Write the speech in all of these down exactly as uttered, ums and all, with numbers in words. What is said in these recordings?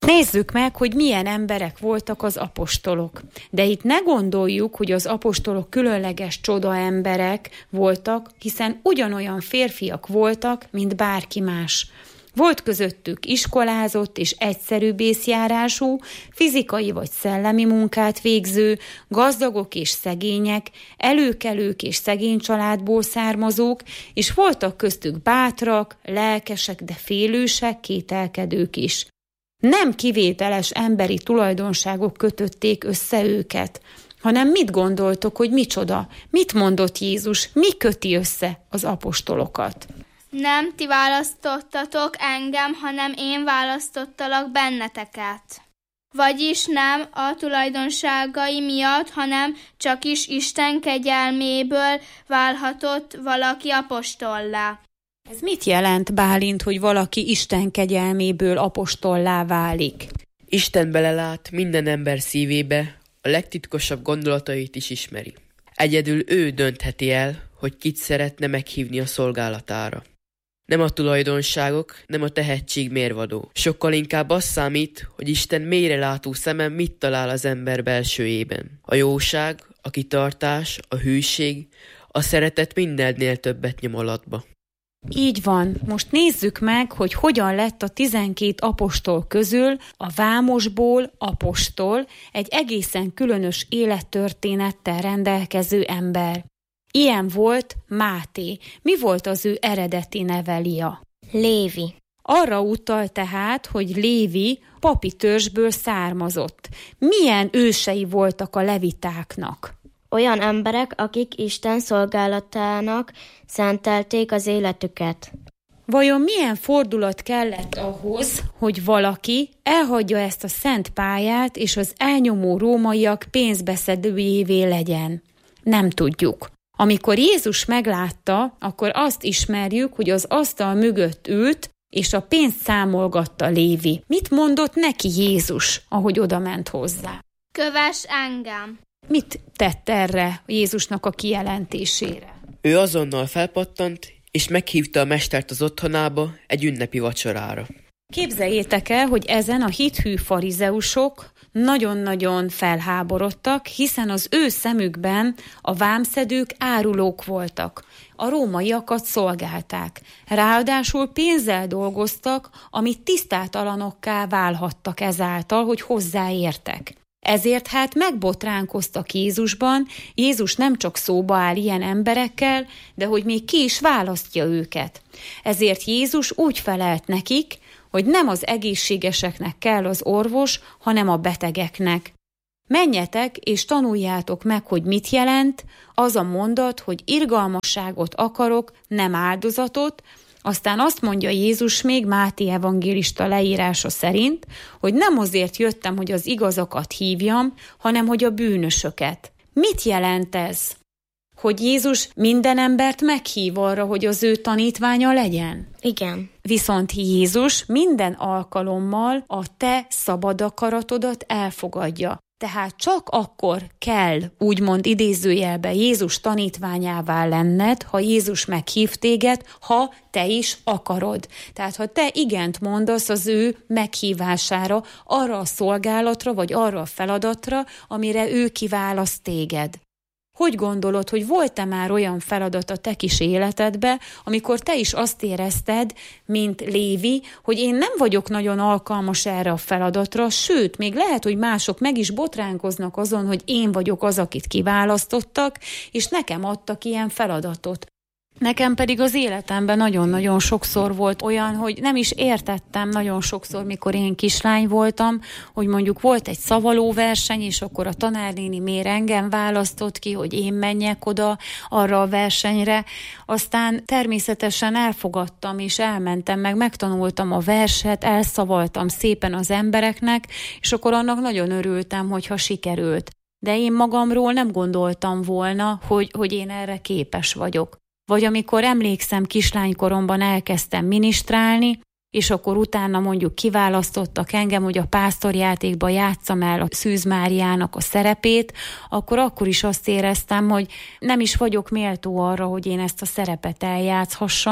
Nézzük meg, hogy milyen emberek voltak az apostolok. De itt ne gondoljuk, hogy az apostolok különleges csoda emberek voltak, hiszen ugyanolyan férfiak voltak, mint bárki más. Volt közöttük iskolázott és egyszerűbb észjárású, fizikai vagy szellemi munkát végző, gazdagok és szegények, előkelők és szegény családból származók, és voltak köztük bátrak, lelkesek, de félősek, kételkedők is. Nem kivételes emberi tulajdonságok kötötték össze őket, hanem mit gondoltok, hogy micsoda? Mit mondott Jézus? Mi köti össze az apostolokat? Nem ti választottatok engem, hanem én választottalak benneteket. Vagyis nem a tulajdonságai miatt, hanem csak is Isten kegyelméből válhatott valaki apostollá. Ez mit jelent, Bálint, hogy valaki Isten kegyelméből apostollá válik? Isten belelát minden ember szívébe, a legtitkosabb gondolatait is ismeri. Egyedül ő döntheti el, hogy kit szeretne meghívni a szolgálatára. Nem a tulajdonságok, nem a tehetség mérvadó. Sokkal inkább az számít, hogy Isten mélyrelátó szeme mit talál az ember belsőjében. A jóság, a kitartás, a hűség, a szeretet mindennél többet nyom alatba. Így van. Most nézzük meg, hogy hogyan lett a tizenkét apostol közül a vámosból apostol, egy egészen különös élettörténettel rendelkező ember. Ilyen volt Máté. Mi volt az ő eredeti neve, Lia? Lévi. Arra utal tehát, hogy Lévi papi törzsből származott. Milyen ősei voltak a levitáknak? Olyan emberek, akik Isten szolgálatának szentelték az életüket. Vajon milyen fordulat kellett ahhoz, hogy valaki elhagyja ezt a szent pályát, és az elnyomó rómaiak pénzbeszedőjévé legyen? Nem tudjuk. Amikor Jézus meglátta, akkor azt ismerjük, hogy az asztal mögött ült, és a pénzt számolgatta Lévi. Mit mondott neki Jézus, ahogy odament hozzá? Kövess engem! Mit tett erre Jézusnak a kijelentésére? Ő azonnal felpattant, és meghívta a mestert az otthonába egy ünnepi vacsorára. Képzeljétek el, hogy ezen a hithű farizeusok nagyon-nagyon felháborodtak, hiszen az ő szemükben a vámszedők árulók voltak. A rómaiakat szolgálták. Ráadásul pénzzel dolgoztak, amit tisztátalanokká válhattak ezáltal, hogy hozzáértek. Ezért hát megbotránkoztak Jézusban, Jézus nem csak szóba áll ilyen emberekkel, de hogy még ki is választja őket. Ezért Jézus úgy felelt nekik, hogy nem az egészségeseknek kell az orvos, hanem a betegeknek. Menjetek és tanuljátok meg, hogy mit jelent az a mondat, hogy irgalmasságot akarok, nem áldozatot. Aztán azt mondja Jézus még Máté evangélista leírása szerint, hogy nem azért jöttem, hogy az igazakat hívjam, hanem hogy a bűnösöket. Mit jelent ez? Hogy Jézus minden embert meghív arra, hogy az ő tanítványa legyen? Igen. Viszont Jézus minden alkalommal a te szabad akaratodat elfogadja. Tehát csak akkor kell, úgymond idézőjelbe Jézus tanítványává lenned, ha Jézus meghív téged, ha te is akarod. Tehát ha te igent mondasz az ő meghívására, arra a szolgálatra, vagy arra a feladatra, amire ő kiválaszt téged. Hogy gondolod, hogy volt-e már olyan feladat a te kis életedbe, amikor te is azt érezted, mint Lévi, hogy én nem vagyok nagyon alkalmas erre a feladatra, sőt, még lehet, hogy mások meg is botránkoznak azon, hogy én vagyok az, akit kiválasztottak, és nekem adtak ilyen feladatot. Nekem pedig az életemben nagyon-nagyon sokszor volt olyan, hogy nem is értettem nagyon sokszor, mikor én kislány voltam, hogy mondjuk volt egy szavalóverseny, és akkor a tanárnéni miért engem választott ki, hogy én menjek oda arra a versenyre. Aztán természetesen elfogadtam, és elmentem, meg megtanultam a verset, elszavaltam szépen az embereknek, és akkor annak nagyon örültem, hogyha sikerült. De én magamról nem gondoltam volna, hogy, hogy én erre képes vagyok. Vagy amikor emlékszem, kislánykoromban elkezdtem minisztrálni, és akkor utána mondjuk kiválasztottak engem, hogy a pásztorjátékban játsszam el a Szűz Máriának a szerepét, akkor akkor is azt éreztem, hogy nem is vagyok méltó arra, hogy én ezt a szerepet eljátszhassam,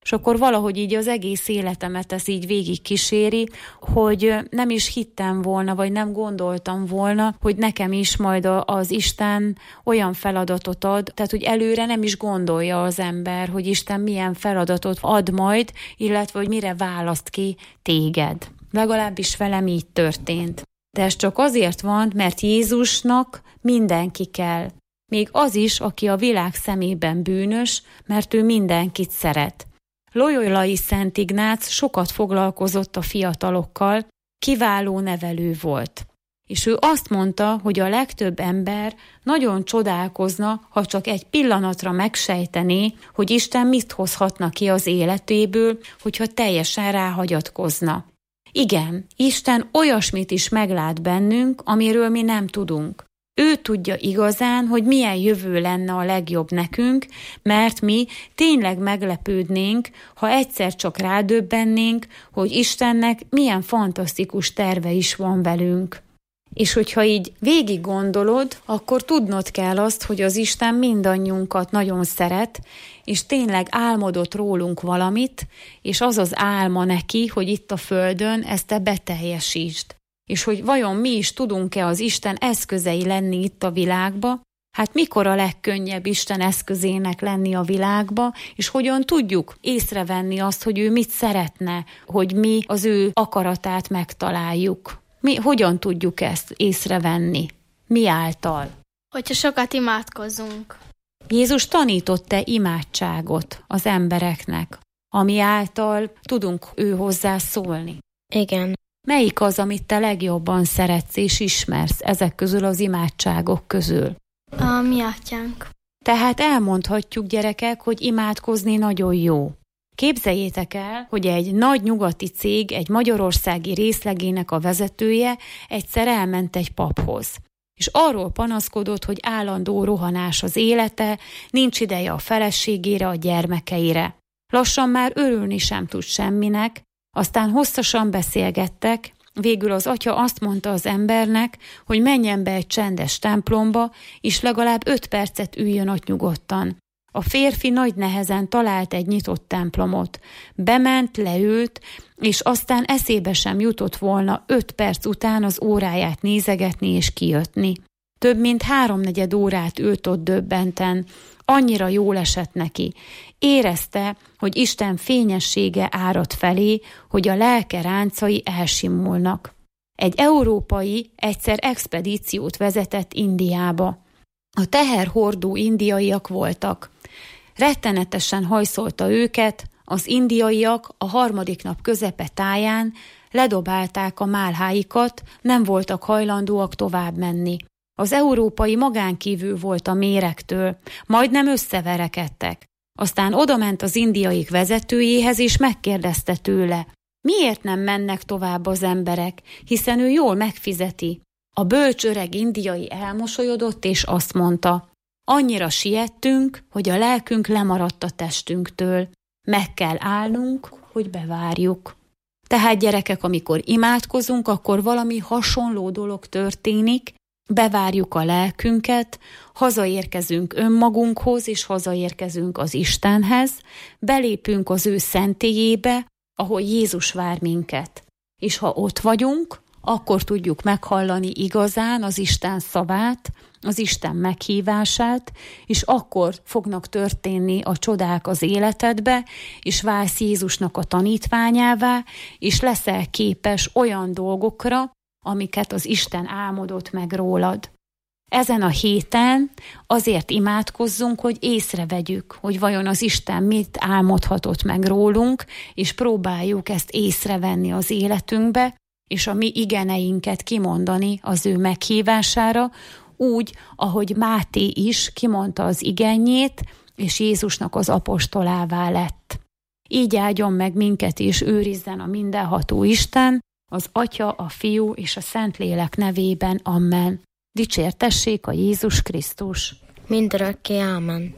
És akkor valahogy így az egész életemet ez így végig kíséri, hogy nem is hittem volna, vagy nem gondoltam volna, hogy nekem is majd az Isten olyan feladatot ad, tehát hogy előre nem is gondolja az ember, hogy Isten milyen feladatot ad majd, illetve hogy mire választ ki téged. Legalábbis velem így történt. De ez csak azért van, mert Jézusnak mindenki kell. Még az is, aki a világ szemében bűnös, mert ő mindenkit szeret. Loyolai Szent Ignác sokat foglalkozott a fiatalokkal, kiváló nevelő volt. És ő azt mondta, hogy a legtöbb ember nagyon csodálkozna, ha csak egy pillanatra megsejtené, hogy Isten mit hozhatna ki az életéből, hogyha teljesen ráhagyatkozna. Igen, Isten olyasmit is meglát bennünk, amiről mi nem tudunk. Ő tudja igazán, hogy milyen jövő lenne a legjobb nekünk, mert mi tényleg meglepődnénk, ha egyszer csak rádöbbennénk, hogy Istennek milyen fantasztikus terve is van velünk. És hogyha így végig gondolod, akkor tudnod kell azt, hogy az Isten mindannyiunkat nagyon szeret, és tényleg álmodott rólunk valamit, és az az álma neki, hogy itt a földön ezt te beteljesítsd. És hogy vajon mi is tudunk-e az Isten eszközei lenni itt a világba, hát mikor a legkönnyebb Isten eszközének lenni a világba, és hogyan tudjuk észrevenni azt, hogy ő mit szeretne, hogy mi az ő akaratát megtaláljuk. Mi hogyan tudjuk ezt észrevenni? Mi által? Hogyha sokat imádkozunk. Jézus tanított-e imádságot az embereknek, ami által tudunk ő hozzá szólni? Igen. Melyik az, amit te legjobban szeretsz és ismersz ezek közül az imádságok közül? A mi atyánk. Tehát elmondhatjuk, gyerekek, hogy imádkozni nagyon jó. Képzeljétek el, hogy egy nagy nyugati cég, egy magyarországi részlegének a vezetője egyszer elment egy paphoz. És arról panaszkodott, hogy állandó rohanás az élete, nincs ideje a feleségére, a gyermekeire. Lassan már örülni sem tud semminek, aztán hosszasan beszélgettek, végül az atya azt mondta az embernek, hogy menjen be egy csendes templomba, és legalább öt percet üljön ott nyugodtan. A férfi nagy nehezen talált egy nyitott templomot. Bement, leült, és aztán eszébe sem jutott volna öt perc után az óráját nézegetni és kijötni. Több mint háromnegyed órát ült ott döbbenten. Annyira jól esett neki. Érezte, hogy Isten fényessége árad felé, hogy a lelke ráncai elsimulnak. Egy európai egyszer expedíciót vezetett Indiába. A teherhordó indiaiak voltak. Rettenetesen hajszolta őket, az indiaiak a harmadik nap közepe táján ledobálták a málháikat, nem voltak hajlandóak tovább menni. Az európai magánkívül volt a méregtől, majdnem összeverekedtek. Aztán odament az indiaik vezetőjéhez, és megkérdezte tőle, miért nem mennek tovább az emberek, hiszen ő jól megfizeti. A bölcs öreg indiai elmosolyodott, és azt mondta, annyira siettünk, hogy a lelkünk lemaradt a testünktől. Meg kell állnunk, hogy bevárjuk. Tehát gyerekek, amikor imádkozunk, akkor valami hasonló dolog történik, bevárjuk a lelkünket, hazaérkezünk önmagunkhoz, és hazaérkezünk az Istenhez, belépünk az ő szentélyébe, ahol Jézus vár minket. És ha ott vagyunk, akkor tudjuk meghallani igazán az Isten szavát, az Isten meghívását, és akkor fognak történni a csodák az életedbe, és válsz Jézusnak a tanítványává, és leszel képes olyan dolgokra, amiket az Isten álmodott meg rólad. Ezen a héten azért imádkozzunk, hogy észrevegyük, hogy vajon az Isten mit álmodhatott meg rólunk, és próbáljuk ezt észrevenni az életünkbe, és a mi igeneinket kimondani az ő meghívására, úgy, ahogy Máté is kimondta az igenjét, és Jézusnak az apostolává lett. Így áldjon meg minket, és őrizzen a mindenható Isten, az Atya, a Fiú és a Szentlélek nevében. Amen. Dicsértessék a Jézus Krisztus. Mindörökké ámen.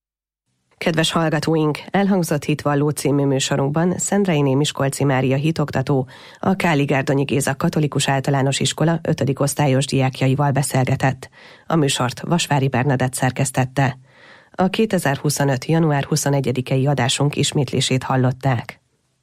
Kedves hallgatóink, elhangzott Hitvalló című műsorunkban Szendreiné Miskolci Mária hitoktató, a Káli-Gárdonyi Géza Katolikus Általános Iskola ötödik osztályos diákjaival beszélgetett. A műsort Vasvári Bernadett szerkesztette. A kétezer-huszonöt. január huszonegyedikei adásunk ismétlését hallották.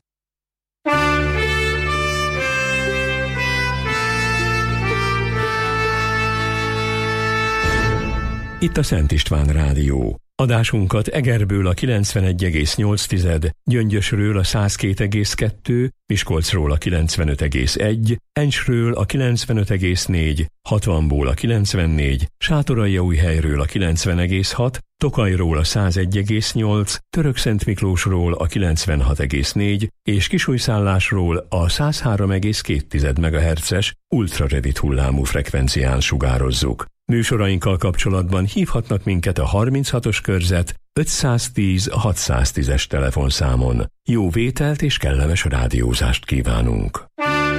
Itt a Szent István Rádió. Adásunkat Egerből a kilencvenegy egész nyolc, Gyöngyösről a száz két egész kettő, Miskolcról a kilencvenöt egész egy, Encsről a kilencvenöt egész négy, hatvanból a kilencvennégy, Sátoraljaújhelyről a kilencven egész hat, Tokajról a száz egy egész nyolc, Törökszentmiklósról a kilencvenhat egész négy és Kisújszállásról a száz három egész két megahertzes ultrarövid hullámú frekvencián sugározzuk. Műsorainkkal kapcsolatban hívhatnak minket a harminchatos körzet ötszáztíz hatszáztízes telefonszámon. Jó vételt és kellemes rádiózást kívánunk!